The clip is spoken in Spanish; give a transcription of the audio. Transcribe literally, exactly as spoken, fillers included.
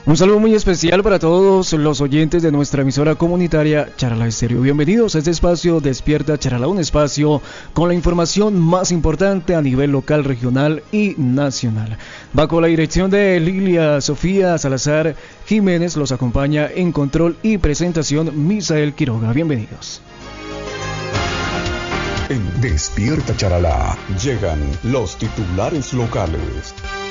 Un saludo muy especial para todos los oyentes de nuestra emisora comunitaria Charalá Estéreo. Bienvenidos a este espacio Despierta Charalá, un espacio con la información más importante a nivel local, regional y nacional. Bajo la dirección de Lilia Sofía Salazar Jiménez, los acompaña en control y presentación Misael Quiroga. Bienvenidos. En Despierta Charalá llegan los titulares locales.